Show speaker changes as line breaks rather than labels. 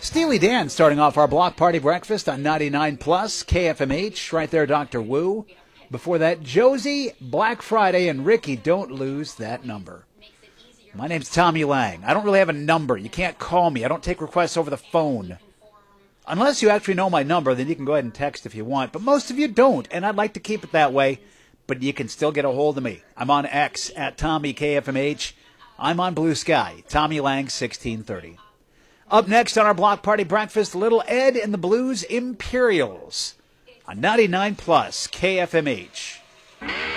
Steely Dan starting off our block party breakfast on 99 Plus, KFMH. Right there, Dr. Wu. Before that, Josie, Black Friday, and Ricky, Don't Lose That Number. My name's Tommy Lang. I don't really have a number. You can't call me. I don't take requests over the phone. Unless you actually know my number, then you can go ahead and text if you want. But most of you don't, and I'd like to keep it that way. But you can still get a hold of me. I'm on X at TommyKFMH. I'm on Blue Sky, Tommy Lang 1630. Up next on our block party breakfast, Little Ed and the Blues Imperials on 99 Plus KFMH.